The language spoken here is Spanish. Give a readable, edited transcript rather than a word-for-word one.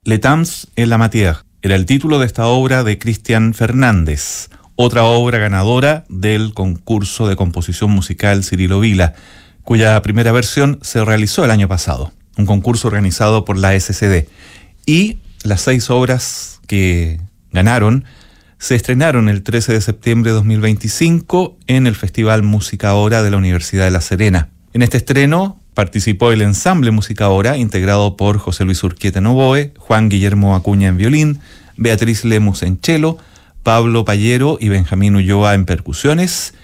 Le Temps en la Matière era el título de esta obra de Cristian Fernández, otra obra ganadora del concurso de composición musical Cirilo Vila, cuya primera versión se realizó el año pasado, un concurso organizado por la SCD. Y las 6 obras que ganaron se estrenaron el 13 de septiembre de 2025 en el Festival Música Ahora de la Universidad de La Serena. En este estreno participó el ensamble Música Ahora, integrado por José Luis Urquieta en oboe, Juan Guillermo Acuña en violín, Beatriz Lemus en cello, Pablo Payero y Benjamín Ulloa en percusiones,